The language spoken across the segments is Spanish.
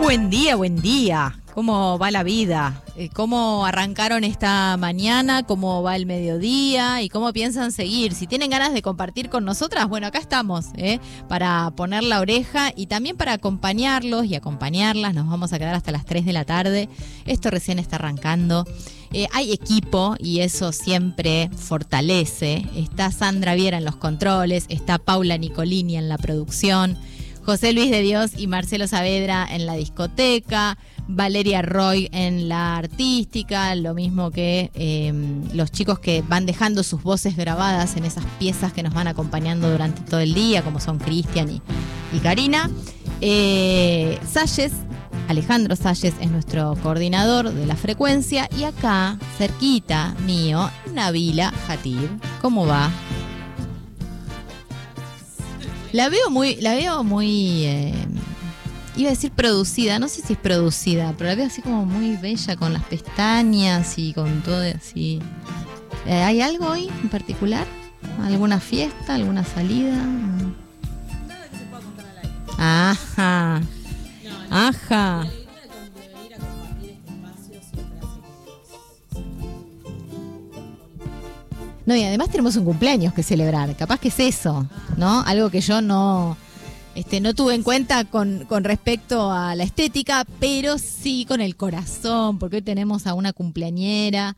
Buen día, buen día. ¿Cómo va la vida? ¿Cómo arrancaron esta mañana? ¿Cómo va el mediodía? ¿Y cómo piensan seguir? Si tienen ganas de compartir con nosotras, bueno, acá estamos, para poner la oreja y también para acompañarlos y acompañarlas. Nos vamos a quedar hasta las 3 de la tarde. Esto recién está arrancando. Hay equipo y eso siempre fortalece. Está Sandra Viera en los controles, está Paula Nicolini en la producción, José Luis de Dios y Marcelo Saavedra en la discoteca, Valeria Roy en la artística, lo mismo que los chicos que van dejando sus voces grabadas en esas piezas que nos van acompañando durante todo el día, como son Cristian y Karina. Salles, Alejandro Salles es nuestro coordinador de la frecuencia, y acá, cerquita mío, Nabila Jatib. ¿Cómo va? La veo muy, iba a decir producida, no sé si es producida, pero la veo así como muy bella, con las pestañas y con todo así. ¿Hay algo hoy en particular? ¿Alguna fiesta? ¿Alguna salida? Nada que se pueda contar al aire. Ajá. No, Ajá. La idea de venir a compartir este espacio siempre hace. No, y además tenemos un cumpleaños que celebrar, capaz que es eso, ¿no? Algo que yo no tuve en cuenta con respecto a la estética, pero sí con el corazón, porque hoy tenemos a una cumpleañera,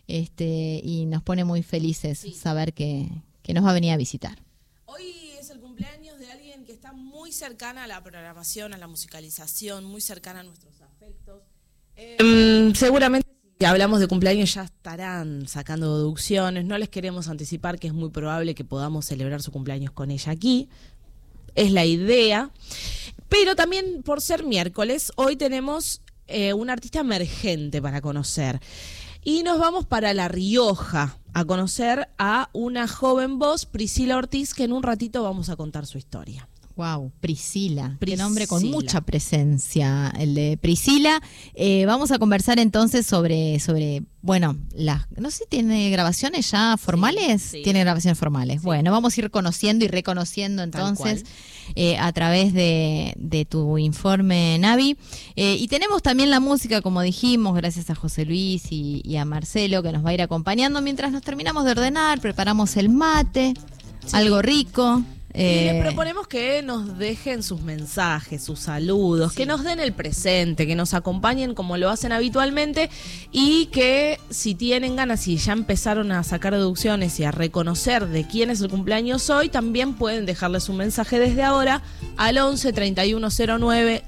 y nos pone muy felices saber que nos va a venir a visitar. Hoy es el cumpleaños de alguien que está muy cercana a la programación, a la musicalización, muy cercana a nuestros afectos. Seguramente si hablamos de cumpleaños ya estarán sacando deducciones. No les queremos anticipar que es muy probable que podamos celebrar su cumpleaños con ella aquí. Es la idea. Pero también por ser miércoles, hoy tenemos un artista emergente para conocer. Y nos vamos para La Rioja a conocer a una joven voz, Priscila Ortiz, que en un ratito vamos a contar su historia. Wow, Priscila, qué nombre con mucha presencia, el de Priscila. Vamos a conversar entonces sobre bueno, no sé si tiene grabaciones ya formales. Sí. Tiene grabaciones formales. Sí. Bueno, vamos a ir conociendo y reconociendo entonces a través de tu informe, Navi. Y tenemos también la música, como dijimos, gracias a José Luis y a Marcelo, que nos va a ir acompañando mientras nos terminamos de ordenar, preparamos el mate, algo rico. Y les proponemos que nos dejen sus mensajes, sus saludos, que nos den el presente, que nos acompañen como lo hacen habitualmente, y que si tienen ganas y ya empezaron a sacar deducciones y a reconocer de quién es el cumpleaños hoy, también pueden dejarles un mensaje desde ahora al 11 3109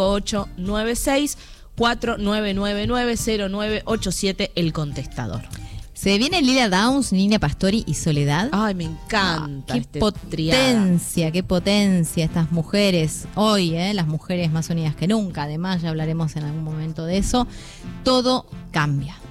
5896 4999 0987, el contestador. Se viene Lila Downs, Nina Pastori y Soledad. Ay, me encanta. Qué potencia estas mujeres. Hoy, las mujeres más unidas que nunca. Además, ya hablaremos en algún momento de eso. Todo cambia.